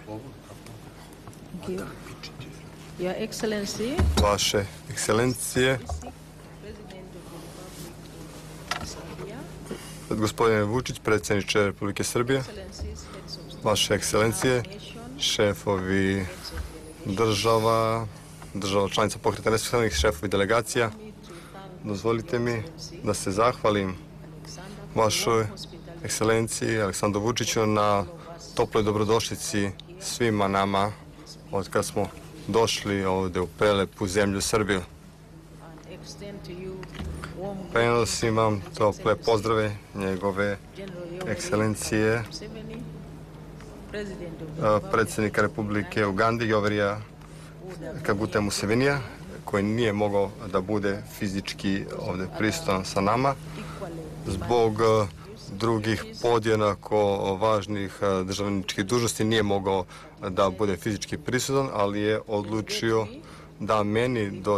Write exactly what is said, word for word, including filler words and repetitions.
Your Excellency, Vaše ekscelencije, gospodine Vučić, predsjedniče Republike Srbije, vaše ekscelencije, šefovi država, država članica Pokreta nesvrstanih, šefovi delegacija, dozvolite mi da se zahvalim vašoj ekscelenciji Aleksandru Vučiću na toploj dobrodošlici svima nama od kad smo došli ovdje u prelepu zemlju Srbiju. Prenosim vam tople pozdrave njegove ekscelencije predsjednika Republike Ugande Joverija Kaguta Musevenija, koji nije mogao da bude fizički ovdje prisutan sa nama zbog drugih podjednako važnih državničkih dužnosti, nije mogao da bude fizički prisutan, ali je odlučio da meni do